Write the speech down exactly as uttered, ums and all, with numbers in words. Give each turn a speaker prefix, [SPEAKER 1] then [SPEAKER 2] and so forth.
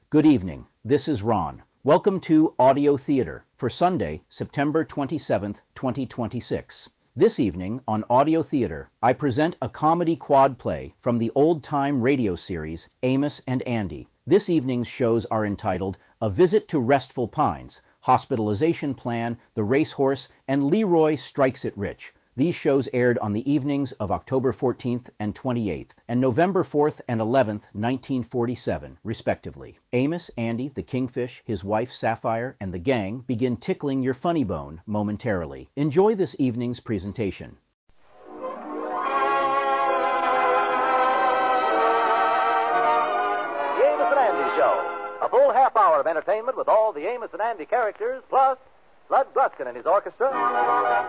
[SPEAKER 1] Good evening. This is Ron. Welcome to Audio Theater for Sunday, September twenty-seventh, twenty twenty-six. This evening on Audio Theater, I present a comedy quad play from the old-time radio series Amos and Andy. This evening's shows are entitled A Visit to Restful Pines, Hospitalization Plan, The Racehorse, and Leroy Strikes It Rich. These shows aired on the evenings of October fourteenth and twenty-eighth, and November fourth and eleventh, nineteen forty-seven, respectively. Amos, Andy, the Kingfish, his wife Sapphire, and the gang begin tickling your funny bone momentarily. Enjoy this evening's presentation.
[SPEAKER 2] The Amos and Andy Show. A full half hour of entertainment with all the Amos and Andy characters, plus Bud Gluskin and his orchestra.